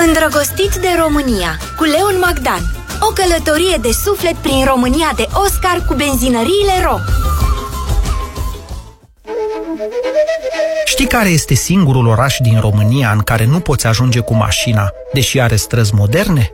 Îndrăgostit de România, cu Leon Magdan. O călătorie de suflet prin România de Oscar cu benzinăriile Ro. Știi care este singurul oraș din România în care nu poți ajunge cu mașina, deși are străzi moderne?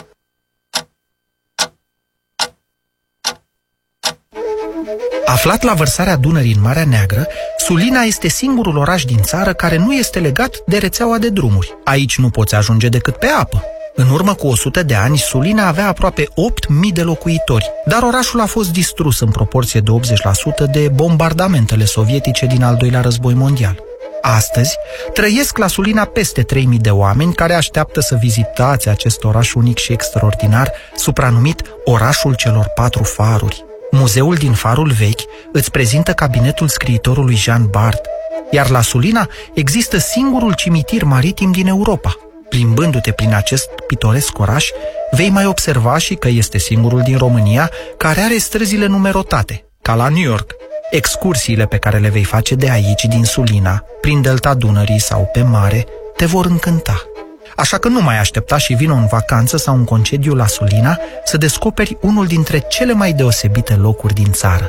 Aflat la vărsarea Dunării în Marea Neagră, Sulina este singurul oraș din țară care nu este legat de rețeaua de drumuri. Aici nu poți ajunge decât pe apă. În urmă cu 100 de ani, Sulina avea aproape 8.000 de locuitori, dar orașul a fost distrus în proporție de 80% de bombardamentele sovietice din al doilea război mondial. Astăzi, trăiesc la Sulina peste 3.000 de oameni care așteaptă să vizitați acest oraș unic și extraordinar, supranumit Orașul celor 4 faruri. Muzeul din Farul Vechi îți prezintă cabinetul scriitorului Jean Bart, iar la Sulina există singurul cimitir maritim din Europa. Plimbându-te prin acest pitoresc oraș, vei mai observa și că este singurul din România care are străzile numerotate, ca la New York. Excursiile pe care le vei face de aici, din Sulina, prin delta Dunării sau pe mare, te vor încânta. Așa că nu mai aștepta și vino în vacanță sau în concediu la Sulina să descoperi unul dintre cele mai deosebite locuri din țară.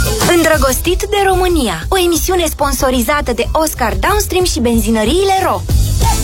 Îndrăgostit de România, o emisiune sponsorizată de Oscar Downstream și benzinăriile Ro.